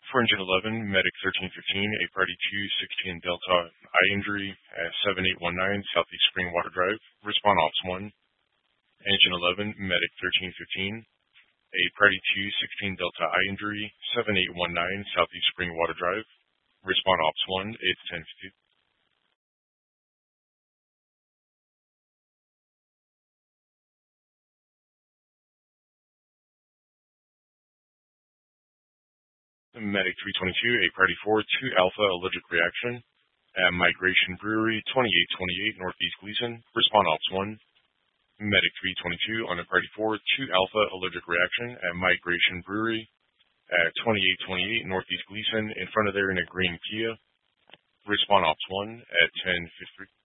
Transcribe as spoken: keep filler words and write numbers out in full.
For engine eleven, medic thirteen fifteen, a party two sixteen Delta, eye injury, at seven eight one nine Southeast Springwater Drive. Respond Ops one. Engine eleven, medic thirteen fifteen, a party two sixteen Delta, eye injury, seven eight one nine Southeast Springwater Drive. Respond Ops one, eight ten fifty. Medic three twenty-two, a party four two Alpha, allergic reaction, at Migration Brewery, twenty-eight twenty-eight Northeast Gleason. Respond Ops one. Medic three twenty-two on a party four two Alpha, allergic reaction, at Migration Brewery, at twenty-eight twenty-eight Northeast Gleason, in front of there in a green Kia. Respond Ops one at ten fifty-three.